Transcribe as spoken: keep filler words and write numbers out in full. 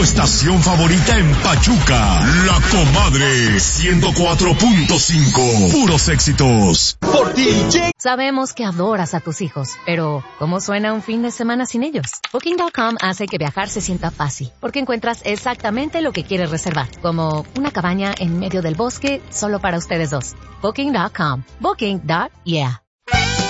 Tu estación favorita en Pachuca, La Comadre, ciento cuatro punto cinco. Puros éxitos. Por ti, Jake. Sabemos que adoras a tus hijos, pero ¿cómo suena un fin de semana sin ellos? Booking punto com hace que viajar se sienta fácil, porque encuentras exactamente lo que quieres reservar, como una cabaña en medio del bosque solo para ustedes dos. Booking punto com. Booking. Yeah.